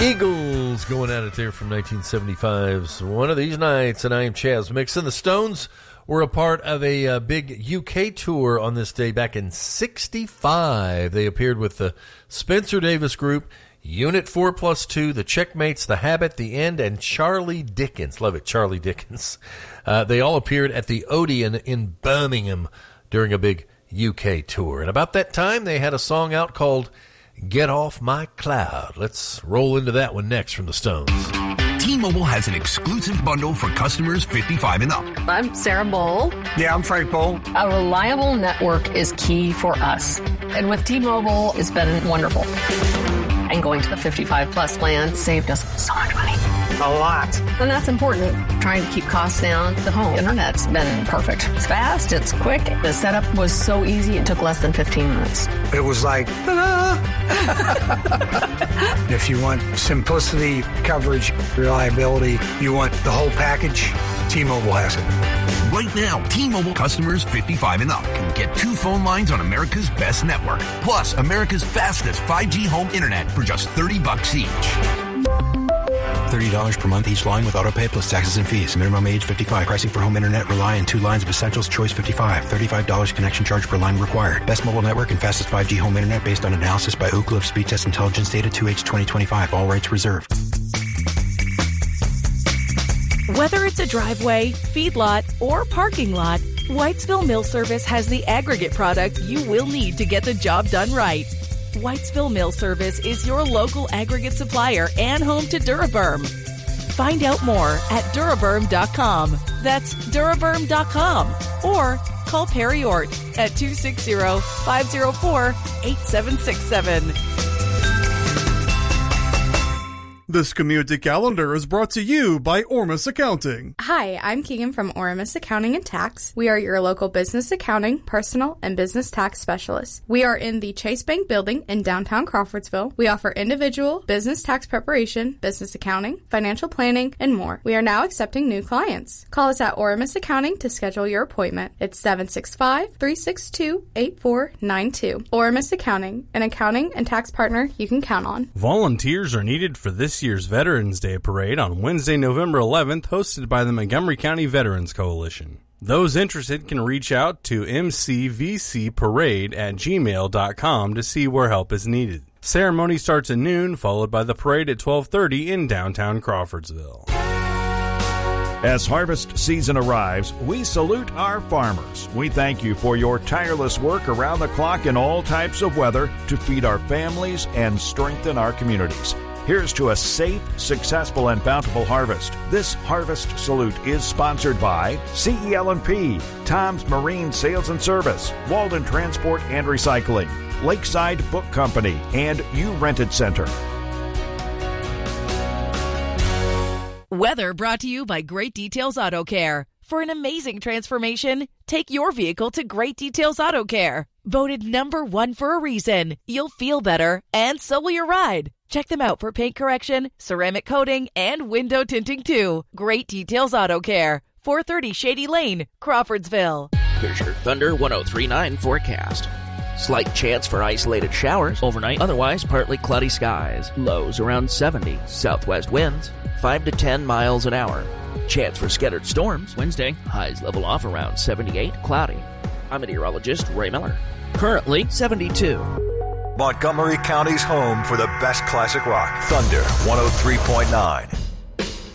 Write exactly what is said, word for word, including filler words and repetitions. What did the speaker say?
Eagles going at it there from nineteen seventy-five's One of These Nights, and I am Chaz Mixon. The Stones were a part of a uh, big U K tour on this day back in sixty-five. They appeared with the Spencer Davis Group, Unit four plus two, the Checkmates, The Habit, The End, and Charlie Dickens. Love it, Charlie Dickens. Uh, they all appeared at the Odeon in Birmingham during a big U K tour. And about that time, they had a song out called Get Off My Cloud. Let's roll into that one next from the Stones. T-Mobile has an exclusive bundle for customers fifty-five and up. I'm Sarah Bowl. Yeah, I'm Frank Bowl. A reliable network is key for us. And with T-Mobile, it's been wonderful. And going to the fifty-five plus plan saved us so much money. A lot. And that's important. Trying to keep costs down. The home internet's been perfect. It's fast. It's quick. The setup was so easy. It took less than fifteen minutes. It was like, ta-da! If you want simplicity, coverage, reliability, you want the whole package, T-Mobile has it. Right now, T-Mobile customers fifty-five and up can get two phone lines on America's best network, plus America's fastest five G home internet for just thirty bucks each. thirty dollars per month each line with autopay plus taxes and fees. Minimum age fifty-five. Pricing for home internet rely on two lines of Essentials Choice fifty-five. thirty-five dollars connection charge per line required. Best mobile network and fastest five G home internet based on analysis by Ookla of Speed Test Intelligence data two H twenty twenty-five. All rights reserved. Whether it's a driveway, feedlot, or parking lot, Whitesville Mill Service has the aggregate product you will need to get the job done right. Whitesville Mill Service is your local aggregate supplier and home to Duraburn. Find out more at Duraburn dot com. That's Duraburn dot com. Or call Perry Ort at two six zero, five zero four, eight seven six seven. This community calendar is brought to you by Ormus Accounting. Hi, I'm Keegan from Ormus Accounting and Tax. We are your local business accounting, personal, and business tax specialists. We are in the Chase Bank building in downtown Crawfordsville. We offer individual, business tax preparation, business accounting, financial planning, and more. We are now accepting new clients. Call us at Ormus Accounting to schedule your appointment. It's seven six five, three six two, eight four nine two. Ormus Accounting, an accounting and tax partner you can count on. Volunteers are needed for this year's Veterans Day Parade on Wednesday, November eleventh, hosted by the Montgomery County Veterans Coalition. Those interested can reach out to m c v c parade at gmail dot com to see where help is needed. Ceremony starts at noon, followed by the parade at twelve thirty in downtown Crawfordsville. As harvest season arrives, we salute our farmers. We thank you for your tireless work around the clock in all types of weather to feed our families and strengthen our communities. Here's to a safe, successful, and bountiful harvest. This Harvest Salute is sponsored by C E L and P, Tom's Marine Sales and Service, Walden Transport and Recycling, Lakeside Book Company, and You Rented Center. Weather brought to you by Great Details Auto Care. For an amazing transformation, take your vehicle to Great Details Auto Care. Voted number one for a reason. You'll feel better, and so will your ride. Check them out for paint correction, ceramic coating, and window tinting too. Great Details Auto Care. four thirty Shady Lane, Crawfordsville. Here's your Thunder one oh three point nine forecast. Slight chance for isolated showers overnight. Otherwise, partly cloudy skies. Lows around seventy. Southwest winds, five to ten miles an hour. Chance for scattered storms Wednesday. Highs level off around seventy-eight. Cloudy. I'm meteorologist Ray Miller. Currently seventy-two. Montgomery County's home for the best classic rock. Thunder one oh three point nine.